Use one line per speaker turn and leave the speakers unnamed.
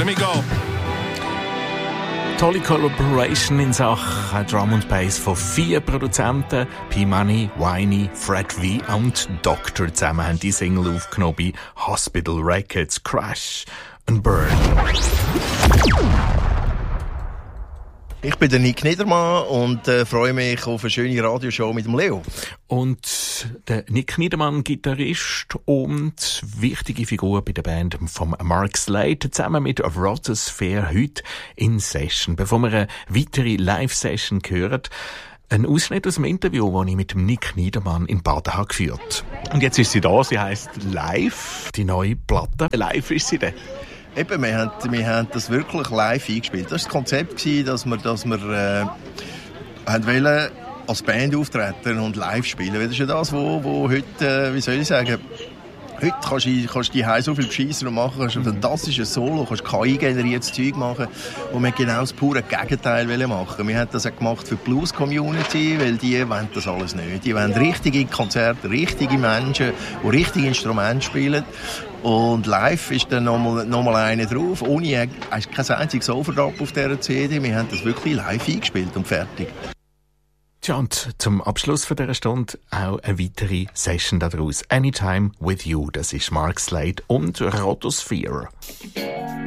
me go.
Tolle Collaboration in Sachen Drum and Bass von 4 Produzenten. P-Money, Winey, Fred V und Dr. zusammen haben die Single aufgenommen bei Hospital Records, Crash and Burn.
Ich bin der Nick Niedermann und freue mich auf eine schöne Radioshow mit dem Leo.
Und der Nick Niedermann, Gitarrist und wichtige Figur bei der Band von Mark Slade, zusammen mit Rhotosphere heute in Session. Bevor wir eine weitere Live-Session hören, ein Ausschnitt aus dem Interview, das ich mit dem Nick Niedermann in Baden habe geführt. Und jetzt ist sie da, sie heisst Live, die neue Platte. Live ist sie denn?
Eben, wir haben das wirklich live eingespielt. Das war das Konzept, dass wir wollen als Band auftreten und live spielen. Das ist ja das, wo heute, wie soll ich sagen, heute kannst du die so viel beschissen und machen, kannst ein fantastisches Solo, kannst KI-generiertes Zeug machen und wir genau das pure Gegenteil machen. Wir haben das auch gemacht für die Blues-Community, weil die wollen das alles nicht. Die wollen richtige Konzerte, richtige Menschen, die richtige Instrumente spielen. Und live ist dann nochmal eine drauf, ohne kein einziges Overdub auf dieser CD. Wir haben das wirklich live eingespielt und fertig.
Tja, und zum Abschluss von dieser Stunde auch eine weitere Session daraus. Anytime with You, das ist Mark Slade und Rhotosphere.